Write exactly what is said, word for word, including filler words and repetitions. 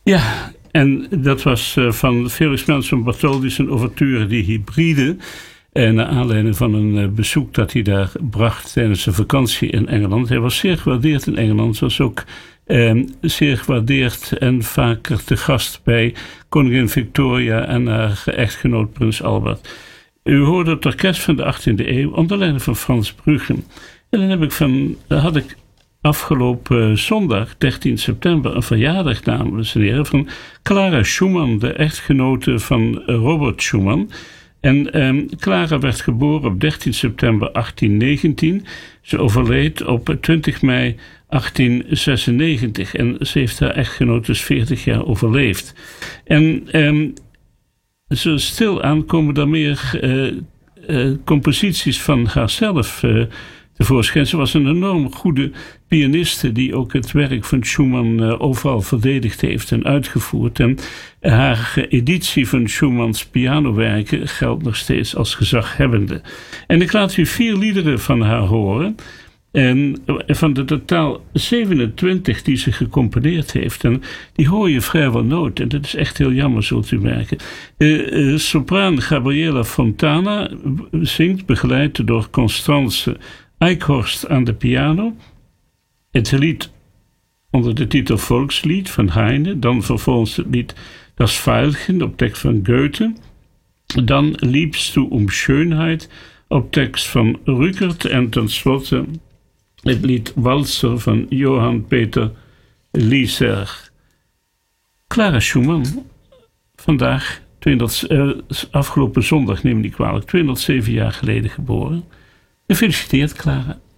Ja, en dat was uh, van Felix Mendelssohn Bartholdy zijn ouverture Die Hybride. En naar aanleiding van een uh, bezoek dat hij daar bracht tijdens zijn vakantie in Engeland. Hij was zeer gewaardeerd in Engeland. Was ook uh, zeer gewaardeerd en vaker te gast bij koningin Victoria en haar echtgenoot prins Albert. U hoorde het orkest van de achttiende eeuw onder leiding van Frans Bruggen. En dan heb ik van, had ik afgelopen zondag, dertien september, een verjaardag, dames en heren, van Clara Schumann, de echtgenote van Robert Schumann. En eh, Clara werd geboren op dertien september achttien negentien. Ze overleed op twintig mei achttien zesennegentig. En ze heeft haar echtgenoot dus veertig jaar overleefd. En eh, zo stilaan komen er meer eh, eh, composities van haarzelf eh, tevoorschijn. Ze was een enorm goede pianiste die ook het werk van Schumann uh, overal verdedigd heeft en uitgevoerd. En haar editie van Schumann's pianowerken geldt nog steeds als gezaghebbende. En ik laat u vier liederen van haar horen. En van de totaal zevenentwintig die ze gecomponeerd heeft. En die hoor je vrijwel nooit. En dat is echt heel jammer, zult u merken. Uh, uh, sopraan Gabriela Fontana zingt, begeleid door Constance Eichhorst aan de piano. Het lied onder de titel Volkslied van Heine. Dan vervolgens het lied Das Veilchen op tekst van Goethe. Dan Liebst du um Schönheit op tekst van Rückert. En tenslotte het lied Walzer van Johann Peter Lieser. Clara Schumann, vandaag, tweehonderd, uh, afgelopen zondag, neem me niet kwalijk, tweehonderdzeven jaar geleden geboren. Gefeliciteerd, Clara.